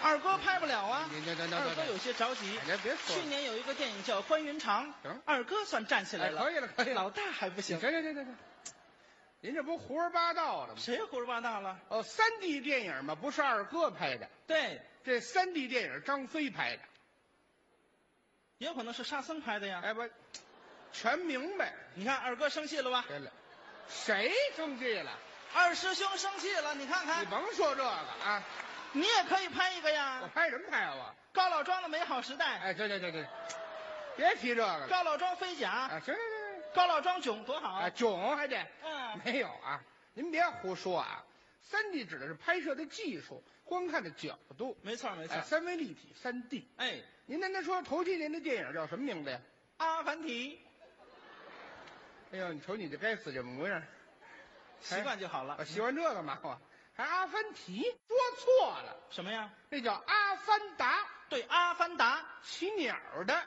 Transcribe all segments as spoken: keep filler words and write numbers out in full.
二哥拍不了啊。 你这这这二哥有些着急。 哎，别说了。 去年有一个电影叫《关云长》， 行， 二哥算站起来了。 哎，可以了，可以了。 老大还不行。 行行行行行，您这不胡说八道了吗？ 谁胡说八道了？ 哦，三 D 电影嘛，不是二哥拍的， 对， 这三 D 电影张飞拍的。 也有可能是沙僧拍的呀。 哎不，全明白。 你看二哥生气了吧？ 对了，谁生气了？ 二师兄生气了，你看看。 你甭说这个啊， 你也可以拍一个呀。 我拍什么拍啊我？ 高老庄的美好时代。 哎，对对对对，别提这个了。 高老庄飞甲。 啊，行行行。 高老庄囧多好。 啊，囧还得。 嗯。 没有啊，您别胡说啊。三 D 指的是拍摄的技术，观看的角度。 没错没错。 哎，三维立体三 D。 哎， 您刚才说头些年的电影叫什么名字呀？ 阿凡提。 哎呦，你瞅你这该死这模样， 习惯就好了。 我习惯这个嘛，我还阿凡提，说错了。 什么呀？ 那叫阿凡达。 对，阿凡达， 骑鸟的。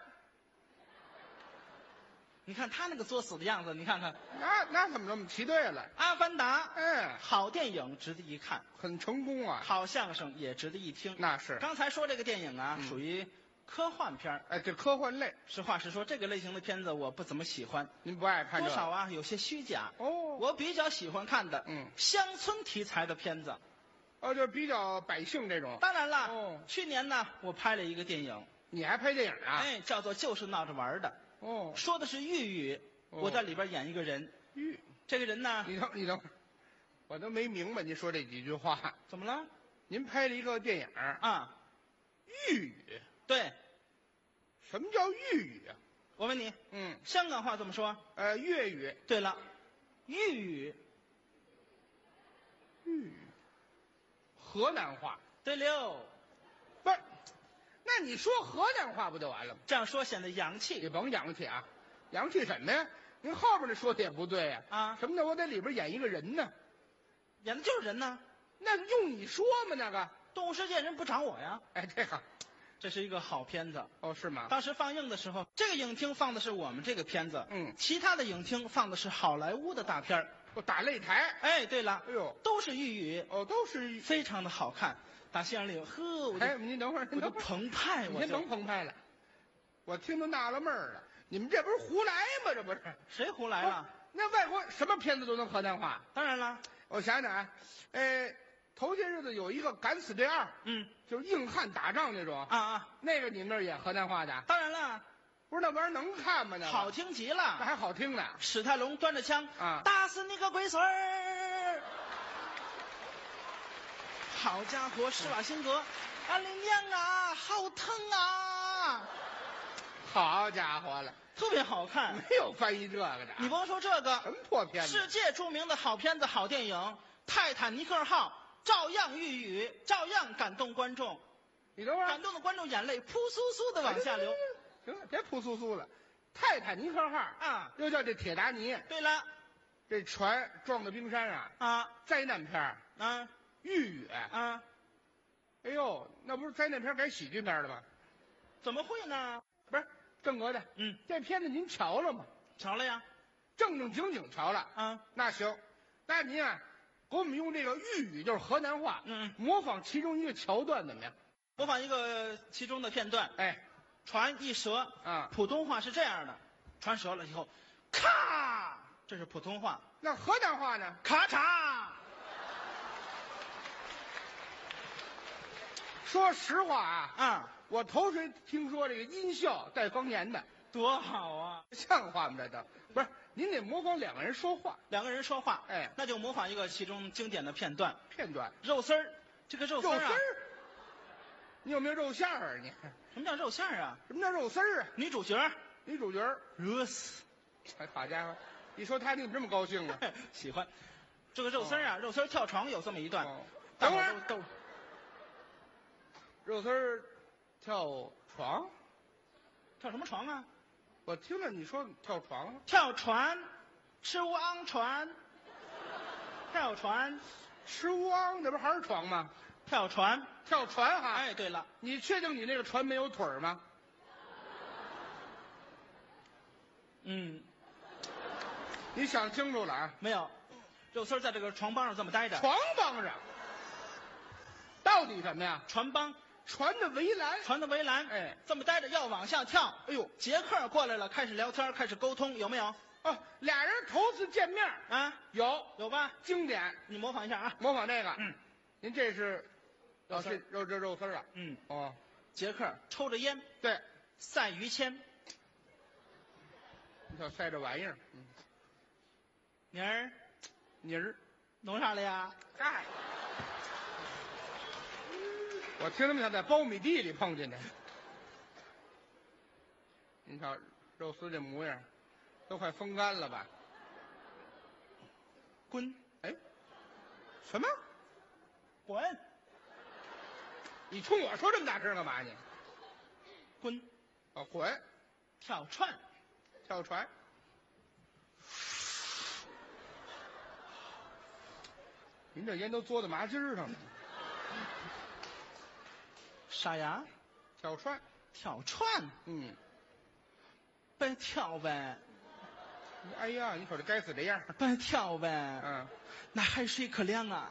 你看他那个作死的样子，你看看。 那那怎么这么骑对了？ 阿凡达， 嗯， 好电影，值得一看， 很成功啊。 好相声也值得一听。 那是。 刚才说这个电影啊， 嗯、 属于科幻片哎，这科幻类。 实话实说，这个类型的片子我不怎么喜欢。 您不爱看这个？ 多少啊，有些虚假。 哦。 我比较喜欢看的， 嗯， 乡村题材的片子。 哦，就比较百姓这种。 当然了。 哦。 去年呢，我拍了一个电影。 你还拍电影啊？ 哎，叫做《就是闹着玩的》。 哦。 说的是豫语。我在里边演一个人， 豫， 这个人呢？ 你等，你等，我都没明白您说这几句话。 怎么了？ 您拍了一个电影啊， 豫语。 对。 什么叫豫语啊？ 我问你， 嗯， 香港话怎么说？ 呃，粤语。 对了，豫语。 豫语。河南话。 对溜。 不是，那你说河南话不就完了吗？ 这样说显得洋气。 你甭洋气啊。洋气什么呀？您后边那说的也不对呀！ 啊， 什么叫我在里边演一个人呢？ 演的就是人呢。 那用你说吗？那个动物世界人不找我呀。 哎，这个， 这是一个好片子。 哦，是吗？ 当时放映的时候，这个影厅放的是我们这个片子， 嗯， 其他的影厅放的是好莱坞的大片儿。 哦，打擂台。 哎，对了， 哎呦， 都是豫语。 哦，都是非常的好看。打戏院里，呵，我哎，您等会儿， 我就澎湃， 我先甭澎湃了，我听都纳了闷儿了。你们这不是胡来吗？这不是谁胡来了？ 那外国什么片子都能河南话？ 当然了， 我想想啊，呃，头些日子有一个《敢死队二》， 嗯， 就是硬汉打仗那种啊啊， 那个你们那儿演河南话的？ 当然了， 不是那玩意儿能看吗？那好听极了， 那还好听呢。 史泰龙端着枪啊， 打死你个龟孙儿！好家伙，施瓦辛格，俺的娘啊，好疼啊！ 好家伙了， 特别好看， 没有翻译这个的。 你甭说这个， 什么破片子？ 世界著名的好片子、好电影《泰坦尼克号》照样豫语，照样感动观众。 你等会儿， 感动的观众眼泪噗簌簌的往下流。 行了，别噗簌簌了。泰坦尼克号啊， 又叫这铁达尼。 对了， 这船撞到冰山上啊， 灾难片儿啊， 豫语啊。 哎呦，那不是灾难片改喜剧片了吗？ 怎么会呢？ 不是。正格的， 嗯， 这片子您瞧了吗？ 瞧了呀， 正正经经瞧了啊。 那行，那您啊，给我们用这个豫语，就是河南话， 嗯， 模仿其中一个桥段怎么样？ 模仿一个其中的片段。 哎， 船一折啊， 普通话是这样的，船折了以后，咔，这是普通话。 那河南话呢？ 咔嚓。 说实话啊， 啊。 我头回听说这个音效带方言的， 多好啊！ 像话吗？这都不是，您得模仿两个人说话， 两个人说话， 哎， 那就模仿一个其中经典的片段。 片段， 肉丝儿，这个肉丝儿啊， 你有没有肉馅儿啊？你什么叫肉馅儿啊？ 什么叫肉丝儿啊？ 女主角， 女主角热死！ 哎，好家伙，一说他你怎么这么高兴啊？ 喜欢，这个肉丝儿啊，哦、肉丝儿跳床有这么一段， 哦、 等会儿都肉丝儿。跳床， 跳什么床啊？ 我听了你说跳床， 跳船，吃乌昂船，跳船， 吃乌昂，那不还是床吗？ 跳船， 跳船哈。 哎，对了， 你确定你那个船没有腿儿吗？ 嗯， 你想清楚了啊？ 没有，肉丝在这个床帮上这么待着。 床帮上，到底什么呀？ 船帮。 船的围栏。 船的围栏， 哎， 这么待着要往下跳。 哎呦， 杰克过来了，开始聊天，开始沟通，有没有？ 哦，俩人头次见面啊， 有有吧？ 经典， 你模仿一下啊。 模仿这个。 嗯， 您这是，哦， 肉丝儿是肉这肉丝儿啊。 嗯， 哦， 杰克抽着烟， 对， 赛于谦。 你瞧塞这玩意儿，嗯， 妮儿， 泥儿。 弄啥了呀？ 哎，我听他们像在苞米地里碰见的。你瞧肉丝这模样，都快风干了吧？ 滚！ 哎，什么？ 滚！ 你冲我说这么大声干嘛你？ 滚！ 哦，滚！ 跳船。 跳船。您这烟都嘬到麻筋儿上了。 啥呀？ 跳船。 跳船。 嗯。 别跳呗。 哎呀，你瞅这该死这样。 别跳呗。 嗯。 那海水可凉啊。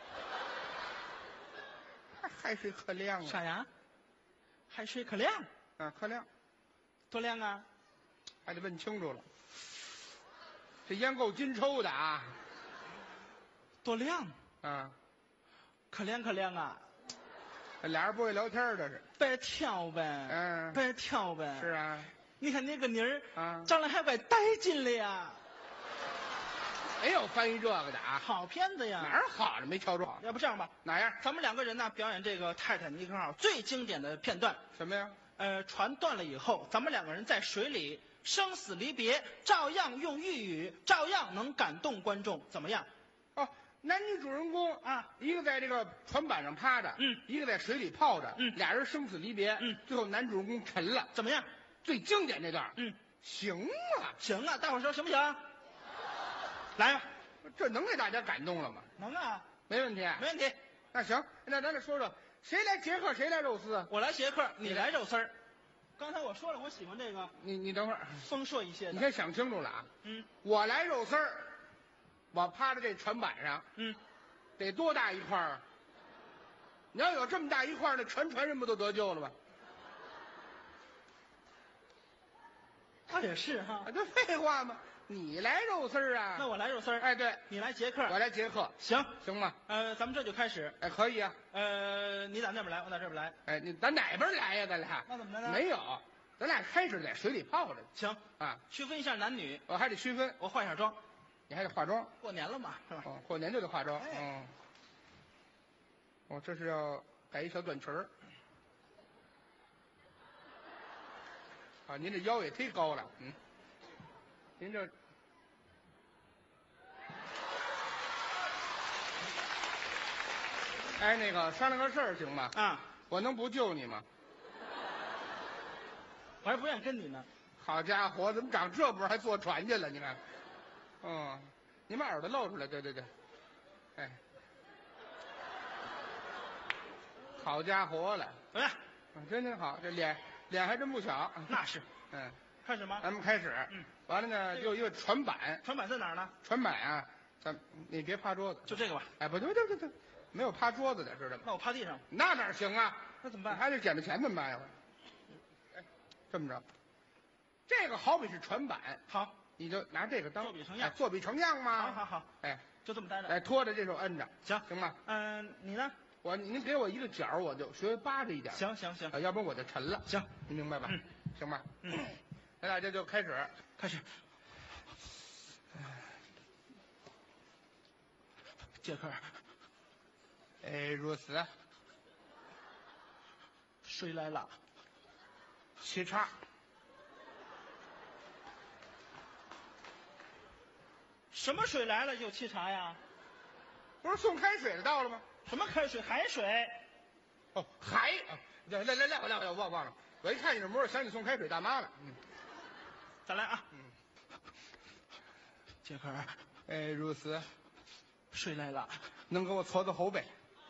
还海水可凉啊。 啥呀？海水可凉。 啊，可凉。 多凉啊？ 还得问清楚了。这烟够金抽的啊。 多凉啊， 可凉可凉啊！ 这俩人不会聊天，这是。 别跳呗， 嗯， 别跳呗。 是啊。 你看那个妮儿啊， 长得还怪带劲的呀。 没有翻译这个的啊。 好片子呀。 哪儿好了没瞧着？ 要不这样吧， 哪样？ 咱们两个人呢表演这个泰坦尼克号最经典的片段。 什么呀？ 呃，船断了以后，咱们两个人在水里生死离别，照样用粤语，照样能感动观众，怎么样？ 哦。男女主人公啊， 一个在这个船板上趴着， 嗯， 一个在水里泡着， 嗯， 俩人生死离别， 嗯， 最后男主人公沉了， 怎么样？ 最经典这段， 嗯， 行啊， 行啊，大伙说行不行？来吧， 这能给大家感动了吗？ 能啊， 没问题， 没问题。 那行，那咱这说说，谁来杰克，谁来肉丝？ 我来杰克，你来肉丝儿。刚才我说了，我喜欢这个你你等会儿， 丰硕一些的。 你先想清楚了啊。 嗯， 我来肉丝儿，我趴在这船板上， 嗯。 得多大一块儿啊？你要有这么大一块儿，那全船人不都得救了吧？ 倒也是哈。 啊，这废话吗？你来肉丝儿啊？ 那我来肉丝儿。 哎，对， 你来杰克， 我来杰克， 行行吗？ 呃，咱们这就开始。 哎，可以啊。 呃，你打那边来，我打这边来。 哎，你咱哪边来呀？咱俩那怎么来呢？ 没有，咱俩开始在水里泡着。 行啊， 区分一下男女。 我还得区分， 我化一下妆， 你还得化妆。 过年了嘛，是吧？ 哦，过年就得化妆。 哎嗯。哦，这是要改一小短裙儿。啊，您这腰也忒高了，嗯。您这。哎，那个商量个事儿行吗？ 啊， 我能不救你吗？ 我还不愿意跟你呢。 好家伙，怎么长这波还坐船去了？你看，嗯，你把耳朵露出来，对对对，哎，好家伙了， 怎么样？ 真真好，这脸脸还真不小。 那是。 嗯， 开始吗？ 咱们开始。 嗯， 完了呢，就一个船板。 船板在哪儿呢？ 船板啊，咱你别趴桌子。 就这个吧。 哎，不对不对不对，没有趴桌子的，知道吗？ 那我趴地上。 那哪行啊？ 那怎么办？ 还得捡着钱怎么办呀？哎，这么着，这个好比是船板， 好， 你就拿这个当作比成样哎作比成样嘛。 好好好， 哎， 就这么待着。 哎，拖着这手摁着， 行行吗？ 嗯，你呢？ 我您给我一个角儿，我就学扒着一点。 行行行， 啊，要不然我就沉了。 行， 您明白吧？ 嗯， 行吧？ 嗯， 咱俩这就开始， 开始。杰克， 哎，如此， 水来了， 沏茶。 什么水来了就沏茶呀？ 不是送开水的到了吗？ 什么开水？海水。 哦，海，啊来来来来，我来我来，我忘忘了，我一看你这模样，想起送开水大妈了。嗯， 再来啊。 嗯， 杰克， 哎，如此， 水来了， 能给我搓搓后背？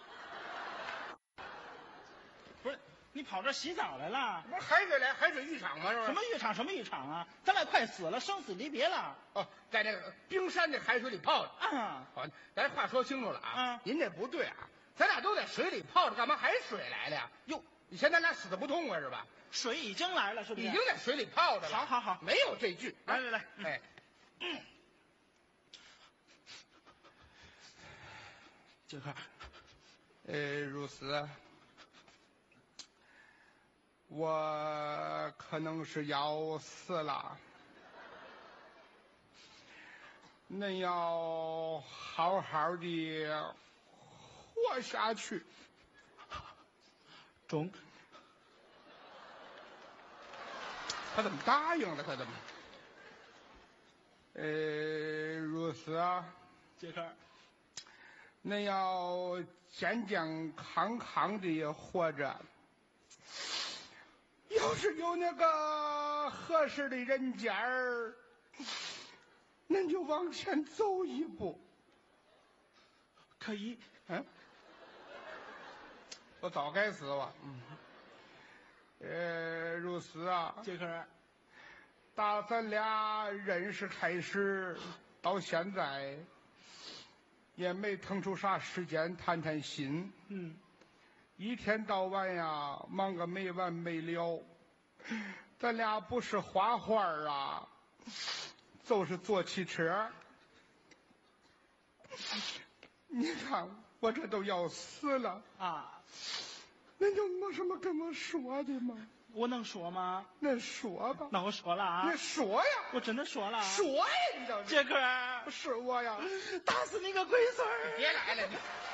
不是，你跑这洗澡来了？ 不是海水来海水浴场吗？是不是？ 什么浴场？什么浴场啊？咱俩快死了，生死离别了。 哦，在那个冰山那海水里泡着。 啊， 好，咱话说清楚了啊。 嗯， 您这不对啊。 咱俩都在水里泡着，干嘛还水来了呀？ 哟， 你嫌咱俩死的不痛快是吧？ 水已经来了，是不是？ 已经在水里泡着了。 好好好， 没有这句。 来来来， 哎， 嗯，杰克， 呃，如斯，我可能是要死了，恁要好好的活下去。 中。 他怎么答应了？他怎么？呃，如斯啊， 杰克， 恁要健健康康的活着。要是有那个合适的人家儿，恁就往前走一步。 可以。 嗯，我早该死了。嗯。呃，如斯啊， 杰克， 打咱俩认识开始到现在，也没腾出啥时间谈谈心。 嗯， 一天到晚呀，忙个没完没了。咱俩不是画画啊，就是坐汽车。你看我这都要死了啊！ 那有没什么跟我说的吗？ 我能说吗？ 那说吧。 那我说了啊。 那说呀！ 我真的说了。 说呀！你倒是。 杰克， 是我呀！ 打死你个龟孙儿！ 别来了你。